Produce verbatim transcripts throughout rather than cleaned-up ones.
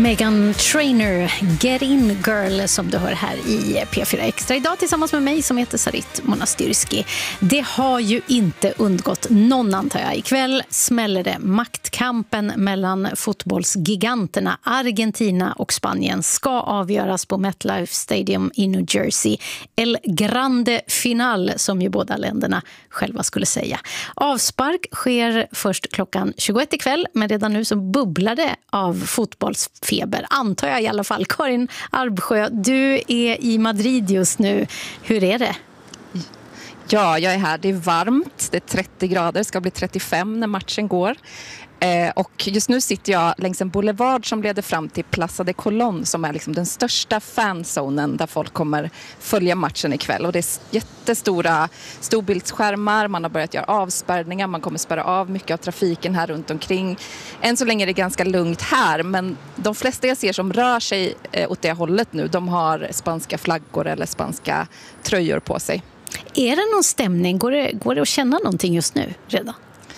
Meghan Trainor, Get In Girl, som du hör här i P fyra Extra idag tillsammans med mig som heter Sarit Monastyrski. Det har ju inte undgått någon, antar jag. Ikväll smäller det. Maktkampen mellan fotbollsgiganterna Argentina och Spanien ska avgöras på MetLife Stadium i New Jersey. El Grande Final, som ju båda länderna själva skulle säga. Avspark sker först klockan tjugoett ikväll, men redan nu så bubblar det av fotbollsfeber, antar jag i alla fall. Karin Arbsjö, du är i Madrid just nu. Hur är det? Ja, jag är här. Det är varmt. Det är trettio grader. Ska bli trettiofem när matchen går. Eh, och just nu sitter jag längs en boulevard som leder fram till Plaza de Colón, som är liksom den största fanzonen där folk kommer följa matchen ikväll. Och det är jättestora storbildsskärmar. Man har börjat göra avspärrningar. Man kommer spärra av mycket av trafiken här runt omkring. Än så länge är det ganska lugnt här, men de flesta jag ser som rör sig eh, åt det hållet nu, de har spanska flaggor eller spanska tröjor på sig. Är det någon stämning? Går det, går det att känna någonting just nu redan?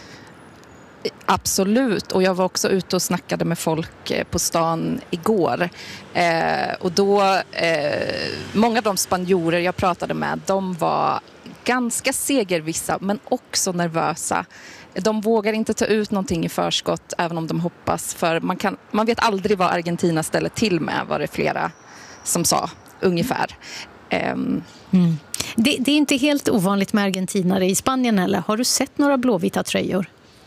Absolut, och jag var också ute och snackade med folk på stan igår. Eh, och då, eh, många av de spanjorer jag pratade med, de var ganska segervissa men också nervösa. De vågar inte ta ut någonting i förskott även om de hoppas, för man, kan, man vet aldrig vad Argentina ställer till med, var det flera som sa ungefär. Eh, mm. det, det är inte helt ovanligt med argentinare i Spanien, eller? Har du sett några blåvita tröjor?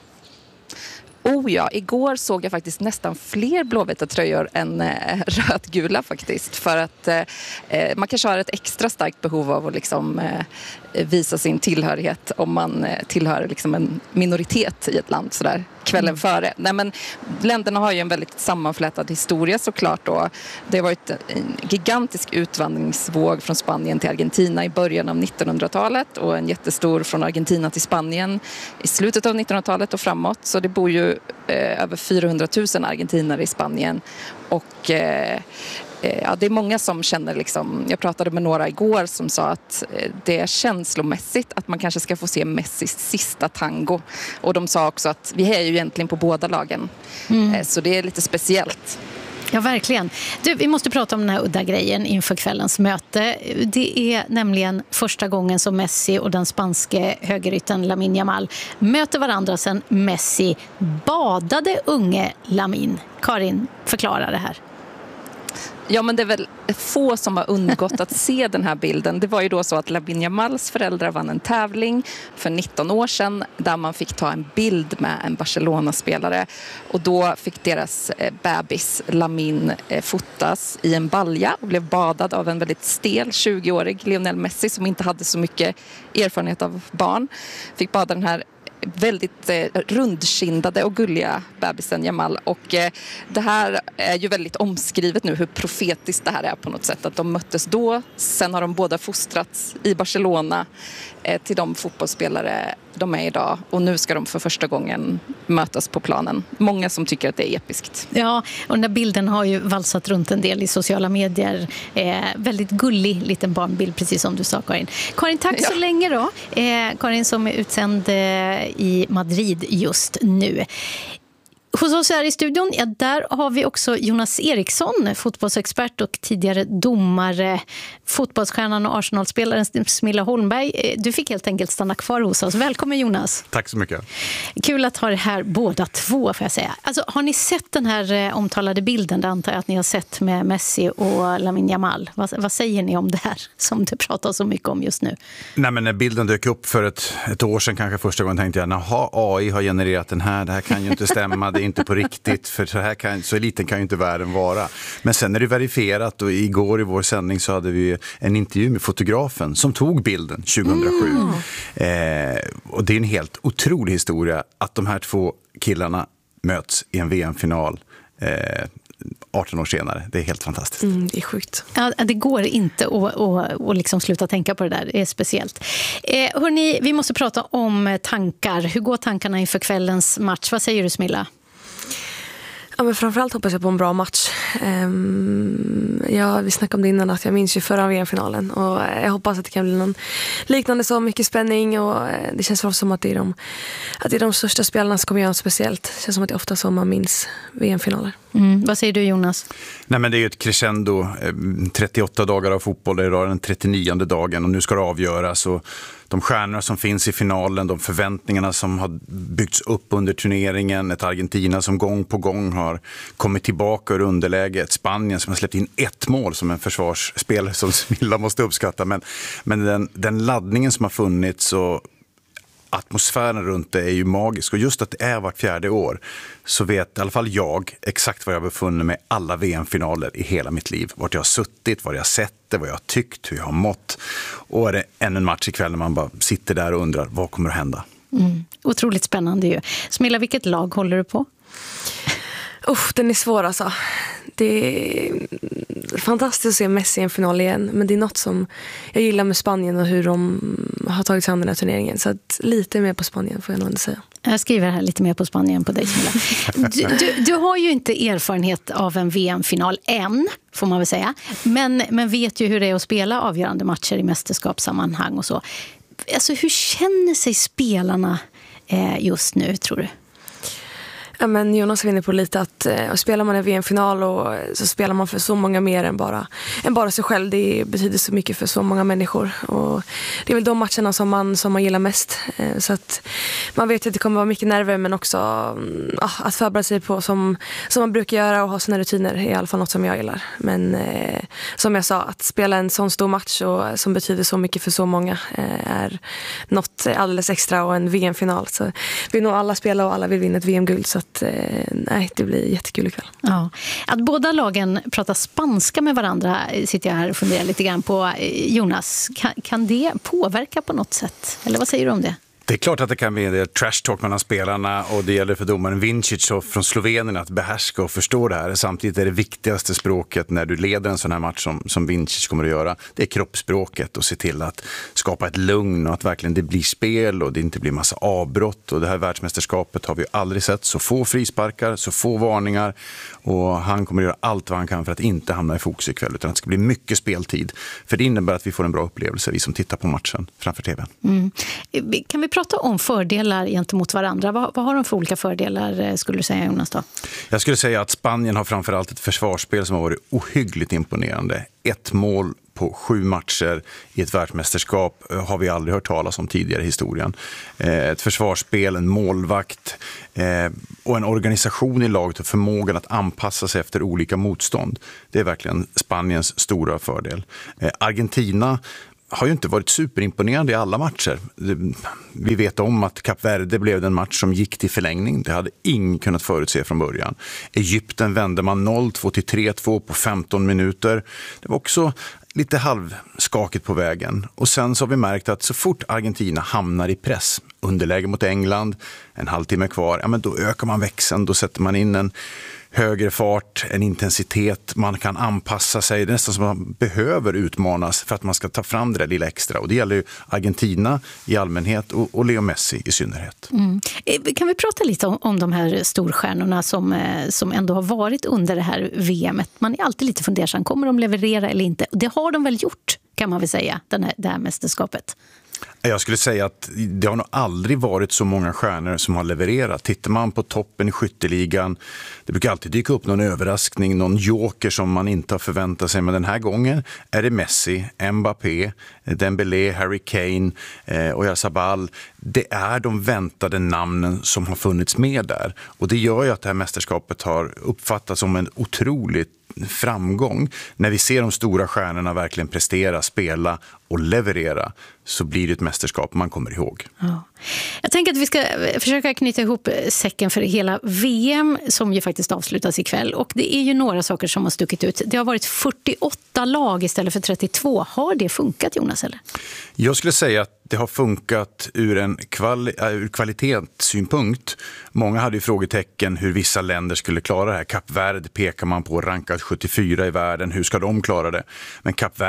Oh ja, igår såg jag faktiskt nästan fler blåvita tröjor än eh, rödgula faktiskt. För att eh, man kanske har ett extra starkt behov av att liksom, eh, visa sin tillhörighet om man eh, tillhör liksom en minoritet i ett land sådär kvällen mm. före. Nej, men länderna har ju en väldigt sammanflätad historia såklart då. Det har varit en gigantisk utvandringsvåg från Spanien till Argentina i början av nittonhundratalet och en jättestor från Argentina till Spanien i slutet av nittonhundratalet och framåt. Så det bor ju eh, över fyrahundratusen argentinare i Spanien och eh, ja, det är många som känner liksom, jag pratade med några igår som sa att det är känslomässigt att man kanske ska få se Messis sista tango. Och de sa också att vi är ju egentligen på båda lagen. Mm. Så det är lite speciellt. Ja, verkligen. Du, vi måste prata om den här udda grejen inför kvällens möte. Det är nämligen första gången som Messi och den spanske högerytten Lamine Yamal möter varandra sedan Messi badade unge Lamine. Karin, förklara det här. Ja, men det är väl få som har undgått att se den här bilden. Det var ju då så att Lamine Yamals föräldrar vann en tävling för nitton år sedan där man fick ta en bild med en Barcelona-spelare. Och då fick deras bebis Lamine fotas i en balja och blev badad av en väldigt stel tjugoårig Lionel Messi som inte hade så mycket erfarenhet av barn. Fick bada den här väldigt eh, rundkindade och gulliga bebisen Yamal, och eh, det här är ju väldigt omskrivet nu hur profetiskt det här är på något sätt, att de möttes då, sen har de båda fostrats i Barcelona eh, till de fotbollsspelare de är idag, och nu ska de för första gången mötas på planen. Många som tycker att det är episkt. Ja, och den där bilden har ju valsat runt en del i sociala medier. Eh, väldigt gullig liten barnbild, precis som du sa, Karin. Karin, tack ja. så länge då. Eh, Karin som är utsänd eh, i Madrid just nu. Hos oss här i studion, ja, där har vi också Jonas Eriksson, fotbollsexpert och tidigare domare, fotbollsstjärnan och Arsenal-spelaren Smilla Holmberg. Du fick helt enkelt stanna kvar hos oss. Välkommen, Jonas. Tack så mycket. Kul att ha det här båda två, får jag säga. Alltså, har ni sett den här eh, omtalade bilden? Det antar jag att ni har sett med Messi och Lamine Yamal. Vad, vad säger ni om det här som du pratar så mycket om just nu? Nej, men när bilden dök upp för ett, ett år sedan kanske första gången tänkte jag, naha, A I har genererat den här, det här kan ju inte stämma, det är inte på riktigt, för så här kan, så liten kan ju inte världen vara. Men sen är det verifierat, och igår i vår sändning så hade vi en intervju med fotografen som tog bilden tjugohundrasju. Mm. Eh, och det är en helt otrolig historia att de här två killarna möts i en V M-final eh, arton år senare. Det är helt fantastiskt. Mm, det är sjukt. Ja, det går inte att, att, att liksom sluta tänka på det där. Det är speciellt. Eh, hörni, vi måste prata om tankar. Hur går tankarna inför kvällens match? Vad säger du, Smilla? Ja, men framförallt hoppas jag på en bra match. Um, ja, vi snackade om det innan, att jag minns ju förra V M-finalen. Och jag hoppas att det kan bli någon liknande, så mycket spänning. Och det känns för oss som att det är de, att det är de största spelarna som kommer göra något speciellt. Det känns som att det är ofta så man minns V M-finaler. Mm. Vad säger du, Jonas? Nej, men det är ju ett crescendo. trettioåtta dagar av fotboll, det är den trettionionde dagen och nu ska det avgöras. Och de stjärnor som finns i finalen, de förväntningarna som har byggts upp under turneringen, ett Argentina som gång på gång har kommit tillbaka ur underläge, ett Spanien som har släppt in ett mål som en försvarsspelare som Smilla måste uppskatta. Men, men den, den laddningen som har funnits och atmosfären runt det är ju magisk, och just att det är vart fjärde år så vet i alla fall jag exakt var jag befunnit mig alla V M-finaler i hela mitt liv. Vart jag har suttit, var jag har sett det, vad jag har tyckt, hur jag har mått. Och är det ännu en match ikväll när man bara sitter där och undrar vad kommer att hända. Mm. Otroligt spännande ju. Smilla, vilket lag håller du på? Usch, den är svår alltså. Det är fantastiskt att se Messi i en final igen, men det är något som jag gillar med Spanien och hur de har tagit sig an den här turneringen. Så att lite mer på Spanien får jag nog ändå säga. Jag skriver här lite mer på Spanien på dig, Smilla. Du, du, du har ju inte erfarenhet av en V M-final än, får man väl säga. Men, men vet ju hur det är att spela avgörande matcher i mästerskapssammanhang och så. Alltså, hur känner sig spelarna eh, just nu, tror du? Ja, men Jonas var inne på lite att eh, spelar man en V M-final och så spelar man för så många mer än bara, än bara sig själv. Det betyder så mycket för så många människor, och det är väl de matcherna som man, som man gillar mest. Eh, så att man vet att det kommer vara mycket nerver, men också eh, att förbereda sig på som, som man brukar göra och ha sina rutiner är i alla fall något som jag gillar. Men eh, som jag sa, att spela en sån stor match och, som betyder så mycket för så många eh, är något alldeles extra, och en V M-final. Så vill nog alla spela och alla vill vinna ett V M-guld, så att nej, det blir jättekul ikväll. Ja. Att båda lagen pratar spanska med varandra sitter jag här och funderar lite grann på. Jonas, kan, kan det påverka på något sätt? Eller vad säger du om det? Det är klart att det kan bli en del trash talk mellan spelarna, och det gäller för domaren Vincic och från Slovenien att behärska och förstå det här. Samtidigt är det viktigaste språket när du leder en sån här match som, som Vincic kommer att göra, det är kroppsspråket, och se till att skapa ett lugn och att verkligen det blir spel och det inte blir massa avbrott. Och det här världsmästerskapet har vi ju aldrig sett så få frisparkar, så få varningar, och han kommer att göra allt vad han kan för att inte hamna i fokus ikväll, utan att det ska bli mycket speltid. För det innebär att vi får en bra upplevelse, vi som tittar på matchen framför tvn. Mm. Kan vi prata om fördelar gentemot varandra? Vad, vad har de för olika fördelar, skulle du säga, Jonas? Då? Jag skulle säga att Spanien har framförallt ett försvarsspel som har varit ohyggligt imponerande. Ett mål på sju matcher i ett världsmästerskap har vi aldrig hört talas om tidigare i historien. Ett försvarsspel, en målvakt och en organisation i laget och förmågan att anpassa sig efter olika motstånd. Det är verkligen Spaniens stora fördel. Argentina har ju inte varit superimponerande i alla matcher. Vi vet om att Kap Verde blev den match som gick till förlängning. Det hade ingen kunnat förutse från början. Egypten vände man noll två till tre två på femton minuter. Det var också lite halvskakigt på vägen. Och sen så har vi märkt att så fort Argentina hamnar i press, underläge mot England, en halvtimme kvar, ja men då ökar man växeln, då sätter man in en högre fart, en intensitet, man kan anpassa sig. Det är nästan som man behöver utmanas för att man ska ta fram det där lilla extra. Och det gäller ju Argentina i allmänhet och, och Leo Messi i synnerhet. Mm. Kan vi prata lite om, om de här storstjärnorna som, som ändå har varit under det här V M:et? Man är alltid lite fundersam, kommer de leverera eller inte? Det har de väl gjort, kan man väl säga, den här, det här mästerskapet. Jag skulle säga att det har nog aldrig varit så många stjärnor som har levererat. Tittar man på toppen i skytteligan, det brukar alltid dyka upp någon överraskning, någon joker som man inte har förväntat sig. Men den här gången är det Messi, Mbappé, Dembélé, Harry Kane och Oyarzabal. Det är de väntade namnen som har funnits med där. Och det gör ju att det här mästerskapet har uppfattats som en otroligt framgång. När vi ser de stora stjärnorna verkligen prestera, spela och leverera, så blir det ett mästerskap man kommer ihåg. Ja. Jag tänker att vi ska försöka knyta ihop säcken för hela V M som ju faktiskt avslutas ikväll. Och det är ju några saker som har stuckit ut. Det har varit fyrtioåtta lag istället för trettiotvå. Har det funkat, Jonas, eller? Jag skulle säga att det har funkat ur en kvali- ur kvalitetssynpunkt. Många hade ju frågetecken hur vissa länder skulle klara det här. Kap Verde pekar man på, rankat sjuttiofyra i världen. Hur ska de klara det? Men Kap Verde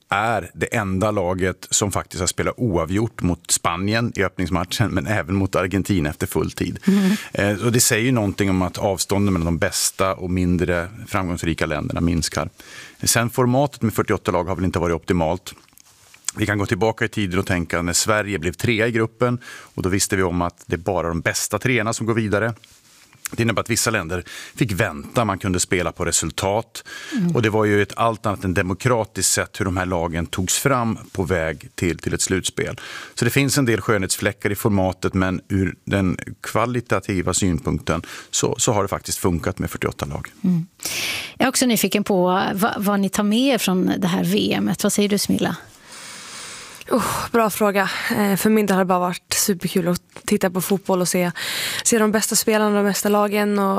är det enda laget som faktiskt har spelat oavgjort mot Spanien i öppningsmatchen, men även mot Argentina efter full tid. Mm. Eh, och det säger ju någonting om att avstånden mellan de bästa och mindre framgångsrika länderna minskar. Sen formatet med fyrtioåtta lag har väl inte varit optimalt. Vi kan gå tillbaka i tiden och tänka när Sverige blev trea i gruppen, och då visste vi om att det är bara de bästa treorna som går vidare. Det innebär att vissa länder fick vänta, man kunde spela på resultat. Mm. Och det var ju ett allt annat än demokratiskt sätt hur de här lagen togs fram på väg till, till ett slutspel. Så det finns en del skönhetsfläckar i formatet, men ur den kvalitativa synpunkten så, så har det faktiskt funkat med fyrtioåtta lag. Mm. Jag är också nyfiken på vad, vad ni tar med er från det här V M:et. Vad säger du, Smilla? Oh, bra fråga. Eh, för min del har det bara varit superkul att titta på fotboll och se, se de bästa spelarna, de bästa lagen. Och,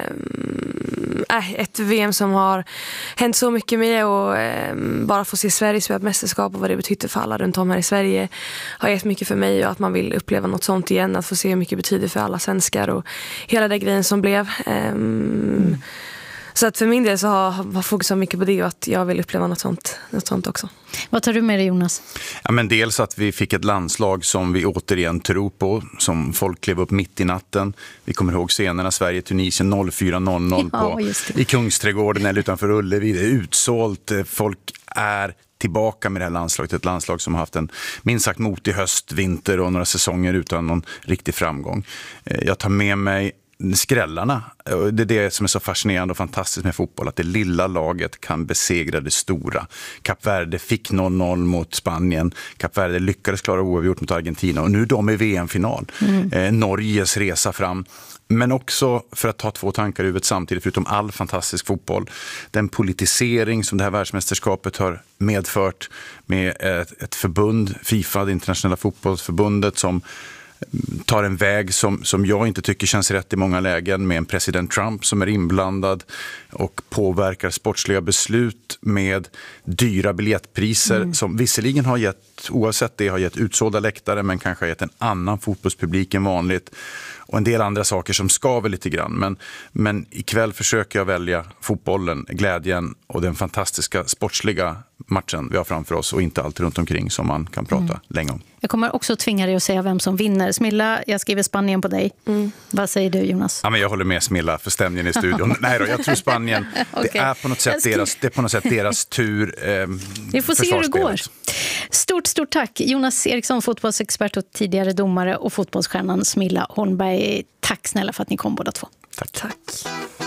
eh, ett V M som har hänt så mycket med, och eh, bara få se Sverige spela ett mästerskap och vad det betyder för alla runt om här i Sverige har gett mycket för mig, och att man vill uppleva något sånt igen. Att få se hur mycket det betyder för alla svenskar och hela den grejen som blev. Eh, mm. Så att för min del så har, har fokus mycket på det, och att jag vill uppleva något sånt, något sånt också. Vad tar du med dig, Jonas? Ja, men dels att vi fick ett landslag som vi återigen tror på, som folk klev upp mitt i natten. Vi kommer ihåg scenerna Sverige-Tunisien noll fyra noll noll ja, på, i Kungsträdgården eller utanför Ullevi. Det är utsålt, folk är tillbaka med det här landslaget. Ett landslag som har haft en minst sagt motig höst, vinter och några säsonger utan någon riktig framgång. Jag tar med mig skrällarna. Det är det som är så fascinerande och fantastiskt med fotboll, att det lilla laget kan besegra det stora. Kap Verde fick noll noll mot Spanien. Kap Verde lyckades klara oavgjort mot Argentina, och nu är de i V M-final. Mm. Eh, Norges resa fram. Men också, för att ta två tankar i huvudet samtidigt, förutom all fantastisk fotboll, den politisering som det här världsmästerskapet har medfört med ett, ett förbund, FIFA, det internationella fotbollsförbundet, som tar en väg som, som jag inte tycker känns rätt i många lägen, med en president Trump som är inblandad och påverkar sportsliga beslut med dyra biljettpriser mm. som visserligen har gett, oavsett det, har gett utsålda läktare, men kanske har gett en annan fotbollspublik än vanligt, och en del andra saker som skaver lite grann. Men, men ikväll försöker jag välja fotbollen, glädjen och den fantastiska sportsliga matchen vi har framför oss, och inte allt runt omkring som man kan prata mm. länge om. Jag kommer också tvinga dig att säga vem som vinner. Smilla, jag skriver Spanien på dig. Mm. Vad säger du, Jonas? Ja, men jag håller med Smilla för stämningen i studion. Nej då, jag tror Spanien. Okay. Det är på något sätt deras, det är på något sätt deras tur. Eh, vi får se hur det går. Stort, stort tack. Jonas Eriksson, fotbollsexpert och tidigare domare, och fotbollsstjärnan Smilla Holmberg. Tack snälla för att ni kom båda två. Tack. Tack.